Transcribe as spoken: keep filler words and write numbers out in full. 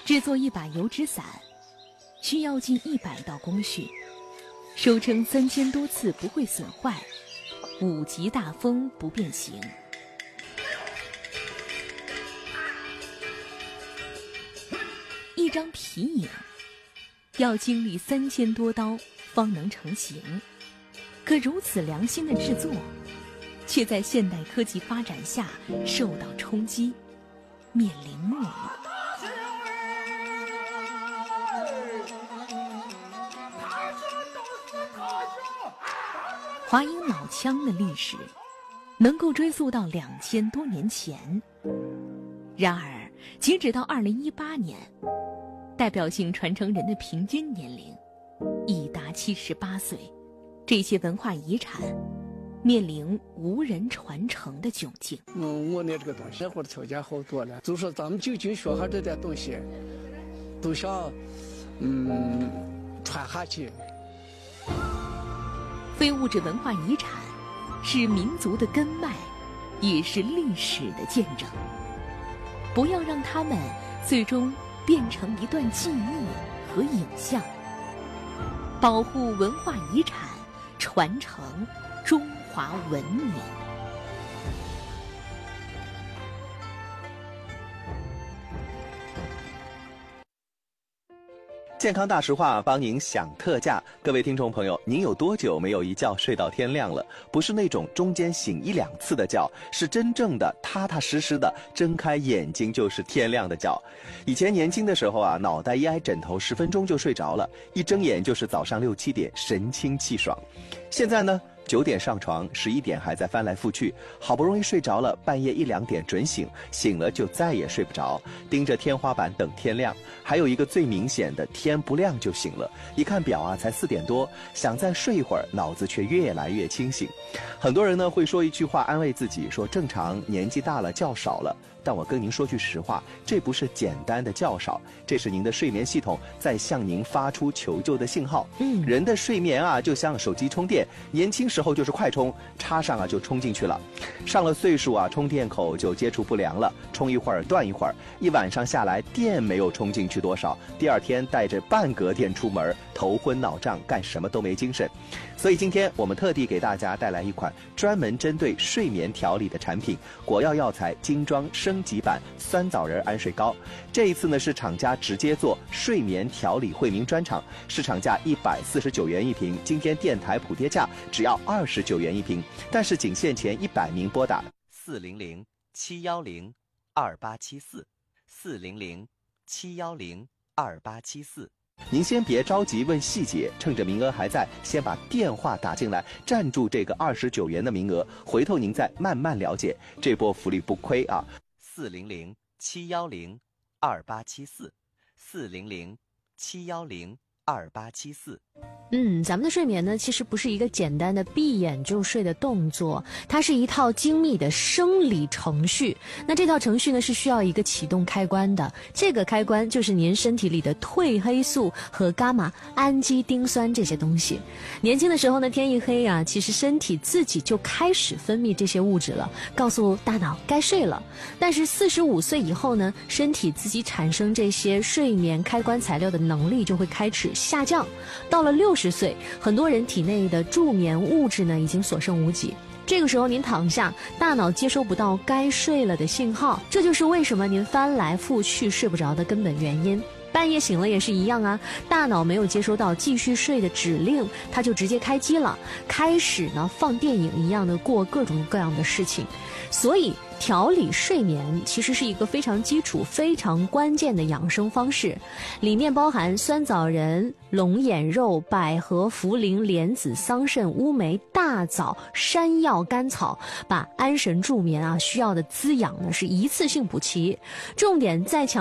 制作一把油纸伞需要近一百道工序，收成三千多次不会损坏，五级大风不变形。一张皮影要经历三千多刀方能成型，可如此良心的制作，却在现代科技发展下受到冲击，面临没落。华阴老腔的历史能够追溯到两千多年前，然而截止到二零一八年，代表性传承人的平均年龄已达七十八岁，这些文化遗产面临无人传承的窘境。 嗯，我那这个东西或者条件好多了，就说咱们究竟学下这点东西，都想嗯传下去。 非物质文化遗产是民族的根脉，也是历史的见证。不要让它们最终变成一段记忆和影像。保护文化遗产，传承中华文明。 健康大实话帮您享特价，各位听众朋友，您有多久没有一觉睡到天亮了？不是那种中间醒一两次的觉，是真正的踏踏实实的睁开眼睛就是天亮的觉。以前年轻的时候啊，脑袋一挨枕头，十分钟就睡着了，一睁眼就是早上六七点，神清气爽。现在呢？九点上床，十一点还在翻来覆去，好不容易睡着了，半夜一两点准醒，醒了就再也睡不着，盯着天花板等天亮。还有一个最明显的，天不亮就醒了，一看表啊，才四点多，想再睡一会儿，脑子却越来越清醒。很多人呢会说一句话安慰自己，说正常，年纪大了觉少了。但我跟您说句实话，这不是简单的觉少，这是您的睡眠系统在向您发出求救的信号。嗯，人的睡眠啊，就像手机充电，年轻时候就是快充，插上啊就充进去了。上了岁数啊，充电口就接触不良了，充一会儿断一会儿，一晚上下来电没有充进去多少，第二天带着半格电出门，头昏脑胀，干什么都没精神。所以今天我们特地给大家带来一款专门针对睡眠调理的产品——果药药材精装升级版酸枣仁安睡膏。这一次呢是厂家直接做睡眠调理惠民专场，市场价一百四十九元一瓶，今天电台补贴价只要二十九元一瓶，但是仅限前一百名拨打四零零七幺零二八七四四零零七幺零二八七四。您先别着急问细节，趁着名额还在，先把电话打进来，占住这个二十九元的名额，回头您再慢慢了解，这波福利不亏啊！四零零七幺零二八七四，四零零七幺零二八七四。 嗯，咱们的睡眠呢，其实不是一个简单的闭眼就睡的动作，它是一套精密的生理程序。那这套程序呢，是需要一个启动开关的，这个开关就是您身体里的褪黑素和伽马氨基丁酸这些东西。年轻的时候呢，天一黑啊，其实身体自己就开始分泌这些物质了，告诉大脑该睡了。但是四十五岁以后呢，身体自己产生这些睡眠开关材料的能力就会开始下降。到了六十岁，很多人体内的助眠物质呢已经所剩无几。这个时候您躺下，大脑接收不到该睡了的信号，这就是为什么您翻来覆去睡不着的根本原因。半夜醒了也是一样啊，大脑没有接收到继续睡的指令，它就直接开机了，开始呢放电影一样的过各种各样的事情。所以调理睡眠其实是一个非常基础、非常关键的养生方式，里面包含酸枣仁、龙眼肉、百合、茯苓、莲子、桑葚、乌梅、大枣、山药、甘草，把安神助眠啊需要的滋养呢是一次性补齐。重点再强